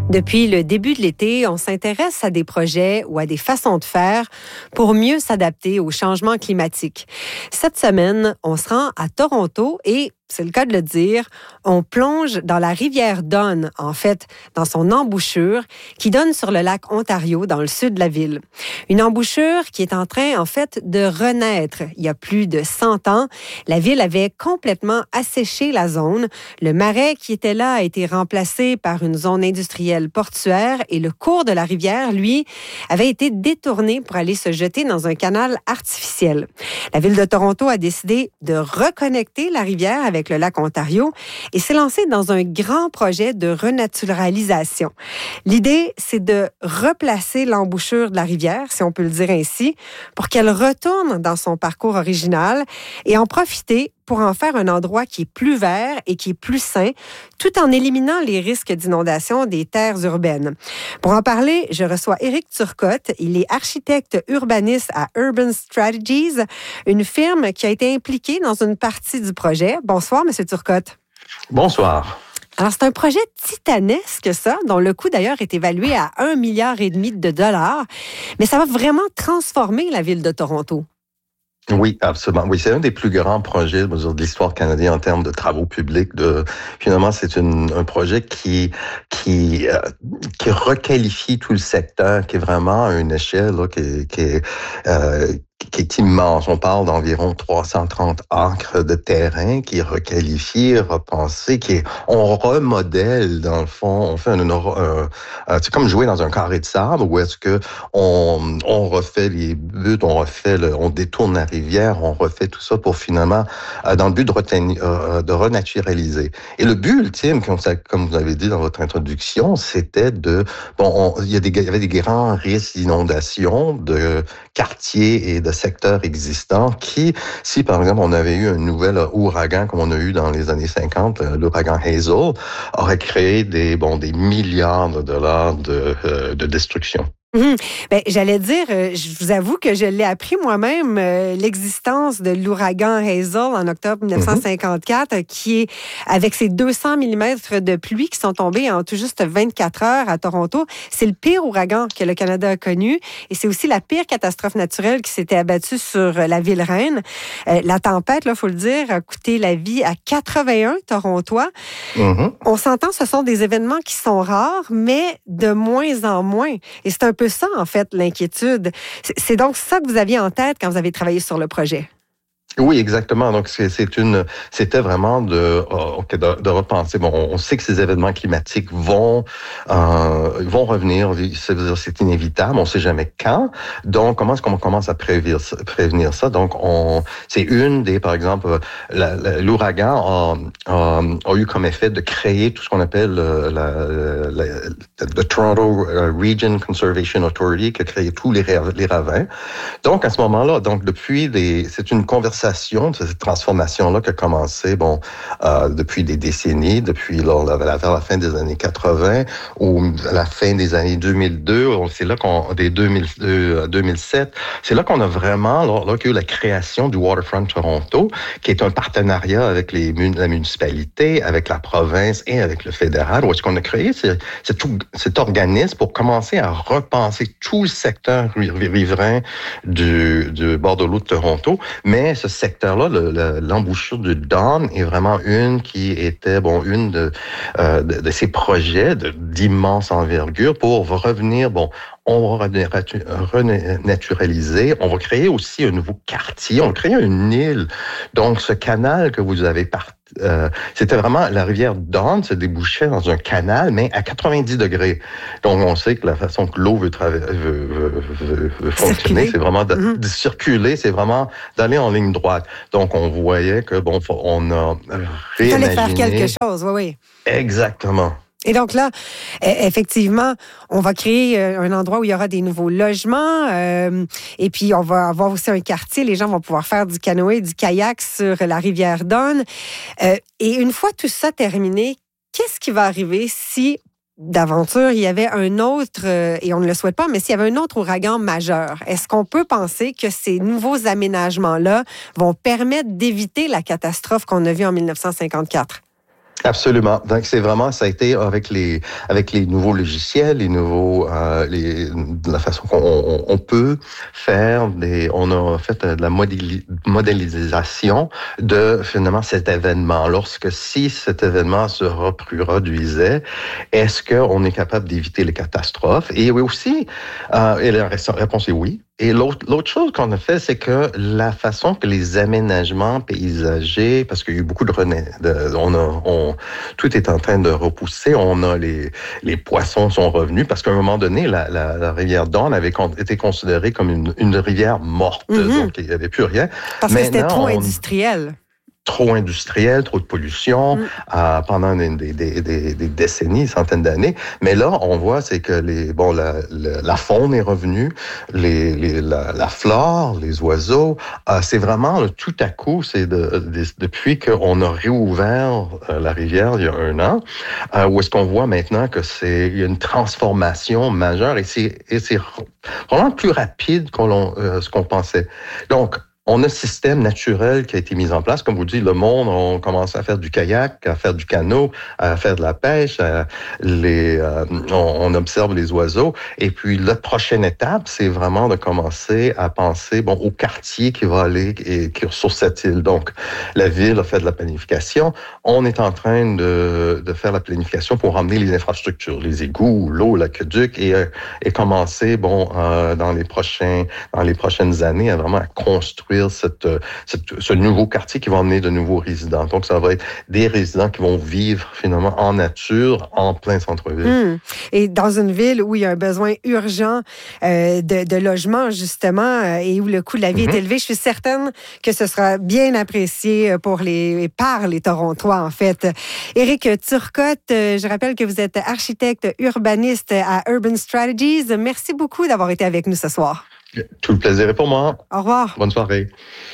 Depuis le début de l'été, on s'intéresse à des projets ou à des façons de faire pour mieux s'adapter au changement climatique. Cette semaine, on se rend à Toronto et, c'est le cas de le dire, on plonge dans la rivière Don, en fait, dans son embouchure qui donne sur le lac Ontario, dans le sud de la ville. Une embouchure qui est en train, en fait, de renaître. Il y a plus de 100 ans, la ville avait complètement asséché la zone. Le marais qui était là a été remplacé par une zone industrielle portuaire et le cours de la rivière, lui, avait été détourné pour aller se jeter dans un canal artificiel. La ville de Toronto a décidé de reconnecter la rivière avec le lac Ontario et s'est lancée dans un grand projet de renaturalisation. L'idée, c'est de replacer l'embouchure de la rivière, si on peut le dire ainsi, pour qu'elle retourne dans son parcours original et en profiter pour en faire un endroit qui est plus vert et qui est plus sain, tout en éliminant les risques d'inondation des terres urbaines. Pour en parler, je reçois Éric Turcotte. Il est architecte urbaniste à Urban Strategies, une firme qui a été impliquée dans une partie du projet. Bonsoir, M. Turcotte. Bonsoir. Alors, c'est un projet titanesque, ça, dont le coût, d'ailleurs, est évalué à 1,5 milliard de dollars. Mais ça va vraiment transformer la ville de Toronto. Oui, absolument. Oui, c'est un des plus grands projets de l'histoire canadienne en termes de travaux publics. Finalement, c'est un projet qui requalifie tout le secteur, qui est vraiment à une échelle là, qui est immense. On parle d'environ 330 acres de terrain qui est requalifié, repensé, on remodèle dans le fond. On fait c'est comme jouer dans un carré de sable où est-ce que on refait les buttes, on détourne la rivière, on refait tout ça pour finalement dans le but de renaturaliser. Et le but ultime, comme vous avez dit dans votre introduction, c'était il y avait des grands risques d'inondation de quartiers et de secteurs existants qui, si par exemple on avait eu un nouvel ouragan comme on a eu dans les années 50, l'ouragan Hazel, aurait créé des milliards de dollars de destruction. J'allais dire, je vous avoue que je l'ai appris moi-même, l'existence de l'ouragan Hazel en octobre 1954, qui est, avec ses 200 mm de pluie qui sont tombés en tout juste 24 heures à Toronto, c'est le pire ouragan que le Canada a connu et c'est aussi la pire catastrophe naturelle qui s'était abattue sur la ville reine. La tempête, il faut le dire, a coûté la vie à 81 Torontois. On s'entend, ce sont des événements qui sont rares, mais de moins en moins. Et c'est un peu ça, en fait, l'inquiétude. C'est donc ça que vous aviez en tête quand vous avez travaillé sur le projet? Oui, exactement. Donc, c'était vraiment de repenser. Bon, on sait que ces événements climatiques vont revenir. C'est inévitable. On sait jamais quand. Donc, comment est-ce qu'on commence à prévenir ça? Donc, c'est par exemple, l'ouragan a eu comme effet de créer tout ce qu'on appelle le Toronto Region Conservation Authority, qui a créé tous les ravins. Donc, à ce moment-là, c'est une conversation, cette transformation-là qui a commencé, depuis des décennies, depuis vers la fin des années 80 ou à la fin des années 2002, c'est là 2007, c'est là qu'on a vraiment, qu'il y a eu la création du Waterfront Toronto, qui est un partenariat avec la municipalité, avec la province et avec le fédéral, où est-ce qu'on a créé cet organisme pour commencer à repenser tout le secteur riverain du bord de l'eau de Toronto, mais ce secteur-là, l'embouchure du Don est vraiment une qui était une de ces projets d'immense envergure pour revenir. On va renaturaliser. On va créer aussi un nouveau quartier. On va créer une île. Donc, ce canal que vous avez c'était vraiment la rivière Don se débouchait dans un canal, mais à 90 degrés. Donc, on sait que la façon que l'eau veut fonctionner, c'est vraiment de circuler, c'est vraiment d'aller en ligne droite. Donc, on voyait que, on a réimaginé. Il fallait faire quelque chose, oui. Exactement. Et donc là, effectivement, on va créer un endroit où il y aura des nouveaux logements et puis on va avoir aussi un quartier. Les gens vont pouvoir faire du canoë, du kayak sur la rivière Don. Et une fois tout ça terminé, qu'est-ce qui va arriver si, d'aventure, il y avait un autre, et on ne le souhaite pas, mais s'il y avait un autre ouragan majeur? Est-ce qu'on peut penser que ces nouveaux aménagements-là vont permettre d'éviter la catastrophe qu'on a vue en 1954? Absolument. Donc c'est vraiment, ça a été avec les nouveaux logiciels, la façon qu'on peut faire on a fait de la modélisation de finalement cet événement. Si cet événement se reproduisait, est-ce qu'on est capable d'éviter les catastrophes? Et oui aussi, et la réponse est oui. Et l'autre chose qu'on a fait, c'est que la façon que les aménagements paysagers, parce qu'il y a eu beaucoup tout est en train de repousser. Les poissons sont revenus parce qu'à un moment donné, la rivière Dawn avait été considérée comme une rivière morte. Mm-hmm. Donc, il n'y avait plus rien. Parce que c'était trop industriel. Trop industriel, trop de pollution pendant des décennies, centaines d'années. Mais là, on voit, c'est que la faune est revenue, la flore, les oiseaux. C'est vraiment tout à coup, c'est depuis qu'on a réouvert la rivière il y a 1 an, où est-ce qu'on voit maintenant que il y a une transformation majeure et c'est vraiment plus rapide ce qu'on pensait. Donc, on a un système naturel qui a été mis en place. Comme vous dites, le monde, on commence à faire du kayak, à faire du canot, à faire de la pêche, on observe les oiseaux. Et puis, la prochaine étape, c'est vraiment de commencer à penser, au quartier qui va aller sur cette île. Donc, la ville a fait de la planification. On est en train de faire la planification pour emmener les infrastructures, les égouts, l'eau, l'aqueduc et commencer, dans les prochaines années, à vraiment construire ce nouveau quartier qui va emmener de nouveaux résidents. Donc, ça va être des résidents qui vont vivre finalement en nature, en plein centre-ville. Et dans une ville où il y a un besoin urgent de logement, justement, et où le coût de la vie est élevé, je suis certaine que ce sera bien apprécié par les Torontois, en fait. Éric Turcotte, je rappelle que vous êtes architecte urbaniste à Urban Strategies. Merci beaucoup d'avoir été avec nous ce soir. Tout le plaisir est pour moi. Au revoir. Bonne soirée.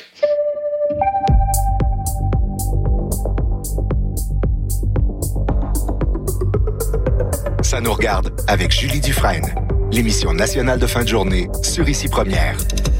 Ça nous regarde avec Julie Dufresne. L'émission nationale de fin de journée sur Ici Première.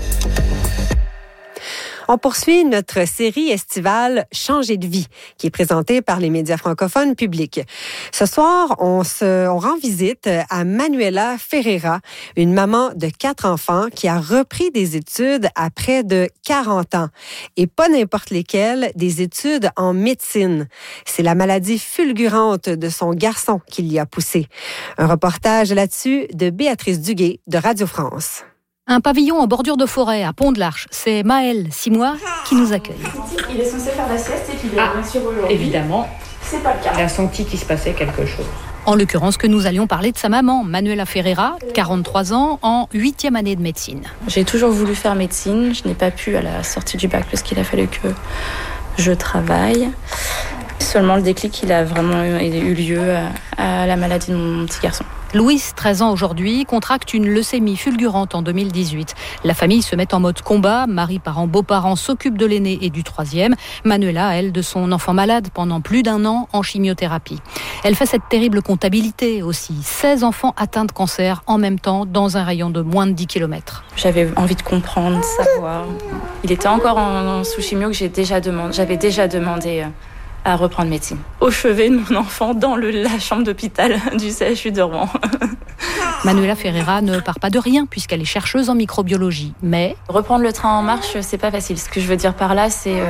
On poursuit notre série estivale Changer de vie, qui est présentée par les médias francophones publics. Ce soir, on rend visite à Manuela Ferreira, une maman de 4 enfants qui a repris des études à près de 40 ans. Et pas n'importe lesquelles, des études en médecine. C'est la maladie fulgurante de son garçon qui l'y a poussé. Un reportage là-dessus de Béatrice Duguay de Radio France. Un pavillon en bordure de forêt à Pont-de-l'Arche. C'est Maëlle, 6 mois, qui nous accueille. Il est censé faire la sieste et puis bien sûr aujourd'hui. Évidemment, c'est pas le cas. Il a senti qu'il se passait quelque chose. En l'occurrence, que nous allions parler de sa maman, Manuela Ferreira, 43 ans, en 8e année de médecine. J'ai toujours voulu faire médecine. Je n'ai pas pu à la sortie du bac parce qu'il a fallu que je travaille. Seulement le déclic, il a vraiment eu lieu à la maladie de mon petit garçon. Louise, 13 ans aujourd'hui, contracte une leucémie fulgurante en 2018. La famille se met en mode combat. Mari, parents, beaux-parents s'occupent de l'aîné et du 3e. Manuela, elle, de son enfant malade pendant plus d'1 an en chimiothérapie. Elle fait cette terrible comptabilité aussi. 16 enfants atteints de cancer en même temps dans un rayon de moins de 10 km. J'avais envie de comprendre, savoir. Il était encore sous chimio que j'avais déjà demandé à reprendre médecine. Au chevet de mon enfant dans la chambre d'hôpital du CHU de Rouen. Manuela Ferreira ne part pas de rien puisqu'elle est chercheuse en microbiologie, mais... Reprendre le train en marche, c'est pas facile. Ce que je veux dire par là, c'est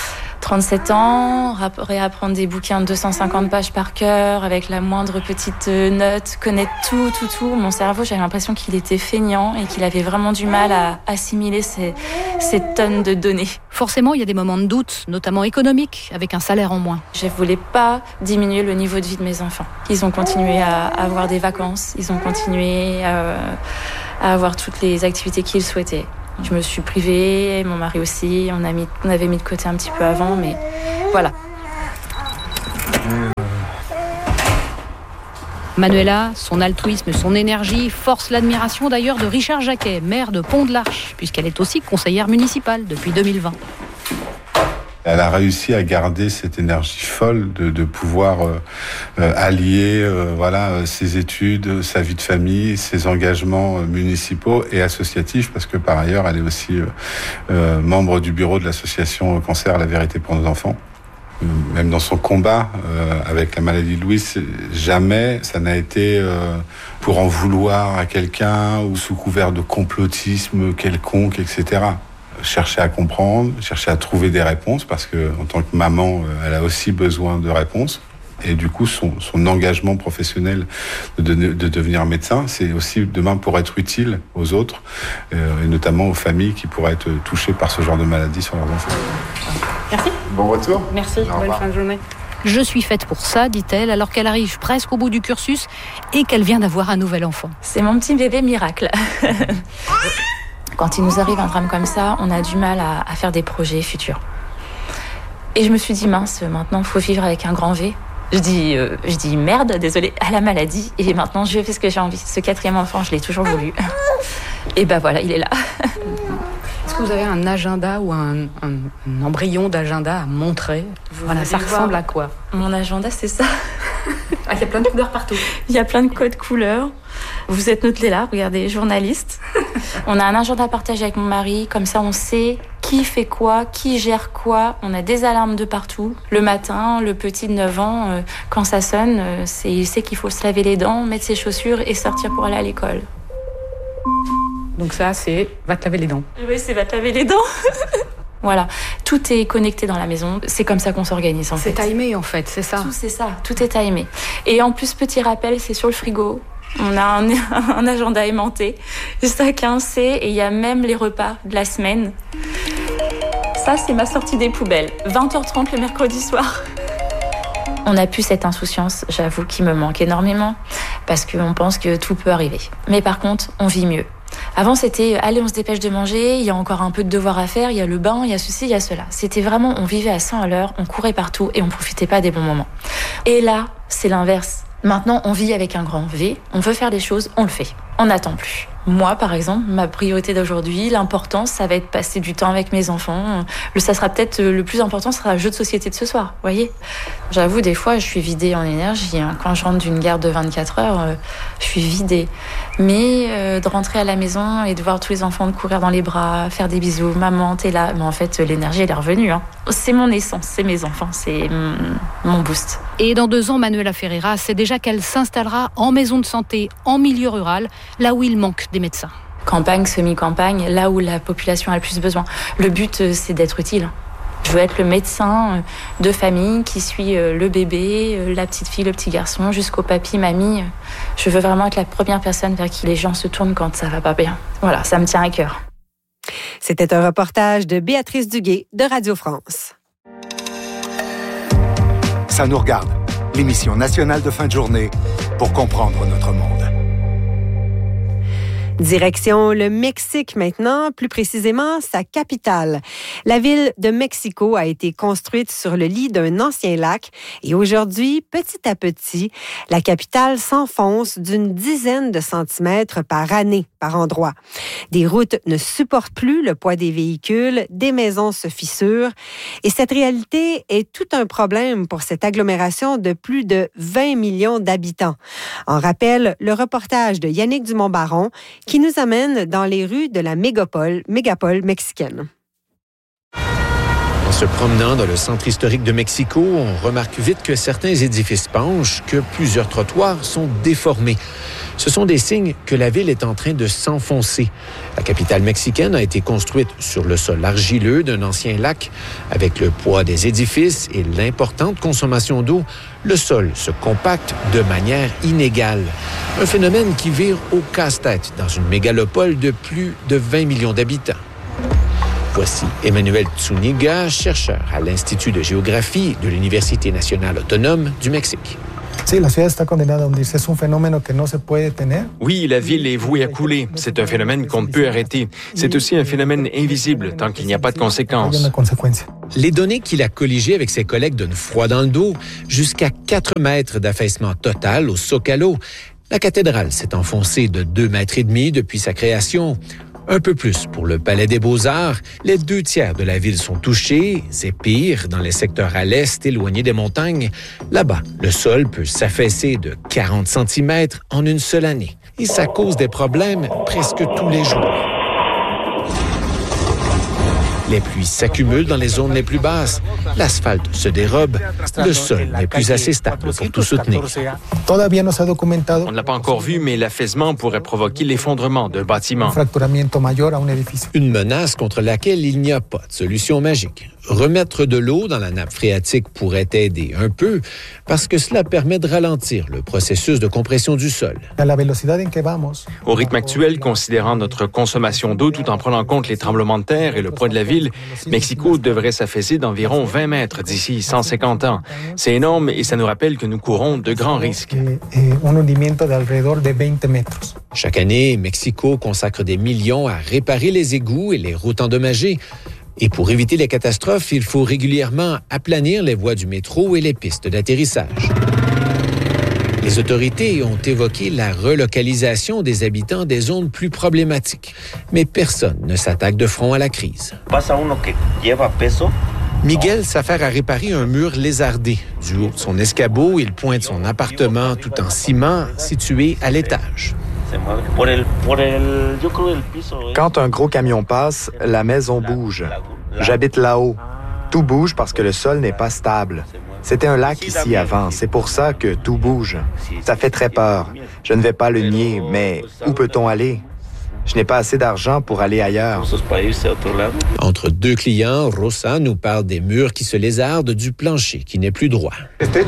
37 ans, réapprendre des bouquins de 250 pages par cœur, avec la moindre petite note, connaître tout. Mon cerveau, j'avais l'impression qu'il était feignant et qu'il avait vraiment du mal à assimiler ces tonnes de données. Forcément, il y a des moments de doute, notamment économiques, avec un salaire en moins. Je ne voulais pas diminuer le niveau de vie de mes enfants. Ils ont continué à avoir des vacances, ils ont continué à avoir toutes les activités qu'ils souhaitaient. Je me suis privée, mon mari aussi, on avait mis de côté un petit peu avant, mais voilà. Manuela, son altruisme, son énergie forcent l'admiration d'ailleurs de Richard Jacquet, maire de Pont-de-l'Arche, puisqu'elle est aussi conseillère municipale depuis 2020. Elle a réussi à garder cette énergie folle de pouvoir allier ses études, sa vie de famille, ses engagements municipaux et associatifs, parce que par ailleurs, elle est aussi membre du bureau de l'association Cancer, la vérité pour nos enfants. même dans son combat avec la maladie de Louis, jamais ça n'a été pour en vouloir à quelqu'un ou sous couvert de complotisme quelconque, etc. Chercher à comprendre, chercher à trouver des réponses, parce que en tant que maman, elle a aussi besoin de réponses. Et du coup, son engagement professionnel de devenir médecin, c'est aussi demain pour être utile aux autres, et notamment aux familles qui pourraient être touchées par ce genre de maladie sur leurs enfants. Merci. Bon retour. Merci, bonne fin de journée. Je suis faite pour ça, dit-elle, alors qu'elle arrive presque au bout du cursus et qu'elle vient d'avoir un nouvel enfant. C'est mon petit bébé miracle. Quand il nous arrive un drame comme ça, on a du mal à faire des projets futurs. Et je me suis dit, mince, maintenant, il faut vivre avec un grand V. Je dis merde, désolée, à la maladie. Et maintenant, je fais ce que j'ai envie. Ce 4e enfant, je l'ai toujours voulu. Et ben voilà, il est là. Est-ce que vous avez un agenda ou un embryon d'agenda à montrer ? Voilà, ça ressemble à quoi ? Mon agenda, c'est ça. Ah, il y a plein de couleurs partout. Il y a plein de codes couleurs. Vous êtes noté là, regardez, journaliste. On a un agenda partagé avec mon mari, comme ça on sait qui fait quoi, qui gère quoi. On a des alarmes de partout. Le matin, le petit de 9 ans, quand ça sonne, il sait qu'il faut se laver les dents, mettre ses chaussures et sortir pour aller à l'école. Donc ça, c'est va te laver les dents. Oui, c'est va te laver les dents. Voilà, tout est connecté dans la maison. C'est comme ça qu'on s'organise en fait. C'est timé en fait, c'est ça. Tout, c'est ça, tout est timé. Et en plus, petit rappel, c'est sur le frigo. On a un agenda aimanté. Chacun sait, et il y a même les repas de la semaine. Ça, c'est ma sortie des poubelles. 20h30 le mercredi soir. On n'a plus cette insouciance, j'avoue, qui me manque énormément, parce qu'on pense que tout peut arriver. Mais par contre, on vit mieux. Avant, c'était « allez, on se dépêche de manger, il y a encore un peu de devoirs à faire, il y a le bain, il y a ceci, il y a cela ». C'était vraiment, on vivait à 100 à l'heure, on courait partout et on profitait pas des bons moments. Et là, c'est l'inverse. Maintenant, on vit avec un grand V, on veut faire des choses, on le fait. On n'attend plus. Moi, par exemple, ma priorité d'aujourd'hui, l'important, ça va être passer du temps avec mes enfants. Ça sera peut-être le plus important, ce sera le jeu de société de ce soir, voyez. J'avoue, des fois, je suis vidée en énergie. Quand je rentre d'une garde de 24 heures, je suis vidée. Mais de rentrer à la maison et de voir tous les enfants courir dans les bras, faire des bisous, maman, t'es là. Mais en fait, l'énergie, elle est revenue. C'est mon essence, c'est mes enfants, c'est mon boost. Et dans 2 ans, Manuela Ferreira sait déjà qu'elle s'installera en maison de santé, en milieu rural, là où il manque des médecins. Campagne, semi-campagne, là où la population a le plus besoin. Le but, c'est d'être utile. Je veux être le médecin de famille qui suit le bébé, la petite fille, le petit garçon, jusqu'au papy, mamie. Je veux vraiment être la première personne vers qui les gens se tournent quand ça va pas bien. Voilà, ça me tient à cœur. C'était un reportage de Béatrice Duguay de Radio France. Ça nous regarde, l'émission nationale de fin de journée pour comprendre notre monde. Direction le Mexique maintenant, plus précisément sa capitale. La ville de Mexico a été construite sur le lit d'un ancien lac et aujourd'hui, petit à petit, la capitale s'enfonce d'une dizaine de centimètres par année, par endroit. Des routes ne supportent plus le poids des véhicules, des maisons se fissurent et cette réalité est tout un problème pour cette agglomération de plus de 20 millions d'habitants. En rappel, le reportage de Yannick Dumont-Baron qui nous amène dans les rues de la mégapole mexicaine. En se promenant dans le centre historique de Mexico, on remarque vite que certains édifices penchent, que plusieurs trottoirs sont déformés. Ce sont des signes que la ville est en train de s'enfoncer. La capitale mexicaine a été construite sur le sol argileux d'un ancien lac. Avec le poids des édifices et l'importante consommation d'eau, le sol se compacte de manière inégale. Un phénomène qui vire au casse-tête dans une mégalopole de plus de 20 millions d'habitants. Voici Emmanuel Zuniga, chercheur à l'Institut de géographie de l'Université nationale autonome du Mexique. Oui, la ville est vouée à couler. C'est un phénomène qu'on ne peut arrêter. C'est aussi un phénomène invisible tant qu'il n'y a pas de conséquences. Les données qu'il a colligées avec ses collègues donnent froid dans le dos, jusqu'à 4 mètres d'affaissement total au Zócalo. La cathédrale s'est enfoncée de 2,5 mètres depuis sa création. Un peu plus pour le Palais des Beaux-Arts. Les 2/3 de la ville sont touchés. C'est pire dans les secteurs à l'est, éloignés des montagnes. Là-bas, le sol peut s'affaisser de 40 cm en une seule année. Et ça cause des problèmes presque tous les jours. Les pluies s'accumulent dans les zones les plus basses. L'asphalte se dérobe. Le sol n'est plus assez stable pour tout soutenir. On ne l'a pas encore vu, mais l'affaissement pourrait provoquer l'effondrement d'un bâtiment. Une menace contre laquelle il n'y a pas de solution magique. Remettre de l'eau dans la nappe phréatique pourrait aider un peu parce que cela permet de ralentir le processus de compression du sol. Au rythme actuel, considérant notre consommation d'eau tout en prenant en compte les tremblements de terre et le poids de la ville, Mexico devrait s'affaisser d'environ 20 mètres d'ici 150 ans. C'est énorme et ça nous rappelle que nous courons de grands risques. Chaque année, Mexico consacre des millions à réparer les égouts et les routes endommagées. Et pour éviter les catastrophes, il faut régulièrement aplanir les voies du métro et les pistes d'atterrissage. Les autorités ont évoqué la relocalisation des habitants des zones plus problématiques. Mais personne ne s'attaque de front à la crise. Miguel s'affaire à réparer un mur lézardé. Du haut de son escabeau, il pointe son appartement tout en ciment situé à l'étage. Quand un gros camion passe, la maison bouge. J'habite là-haut. Tout bouge parce que le sol n'est pas stable. C'était un lac ici avant, c'est pour ça que tout bouge. Ça fait très peur. Je ne vais pas le nier, mais où peut-on aller? Je n'ai pas assez d'argent pour aller ailleurs. Entre deux clients, Rosa nous parle des murs qui se lézardent, du plancher qui n'est plus droit.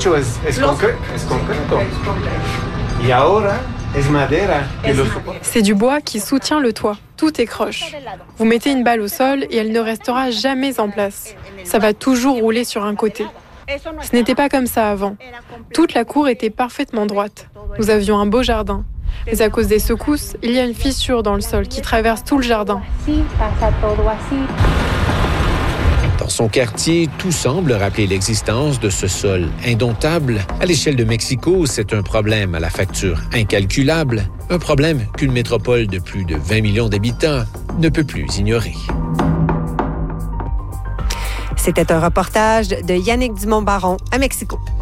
C'est du bois qui soutient le toit. Tout est croche. Vous mettez une balle au sol et elle ne restera jamais en place. Ça va toujours rouler sur un côté. Ce n'était pas comme ça avant. Toute la cour était parfaitement droite. Nous avions un beau jardin. Mais à cause des secousses, il y a une fissure dans le sol qui traverse tout le jardin. Dans son quartier, tout semble rappeler l'existence de ce sol indomptable. À l'échelle de Mexico, c'est un problème à la facture incalculable, un problème qu'une métropole de plus de 20 millions d'habitants ne peut plus ignorer. C'était un reportage de Yannick Dumont-Baron à Mexico.